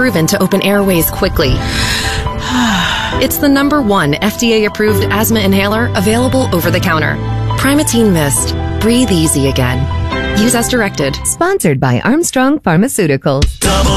proven to open airways quickly. It's the #1 FDA-approved asthma inhaler available over the counter. Primatene Mist. Breathe easy again. Use as directed. Sponsored by Armstrong Pharmaceuticals.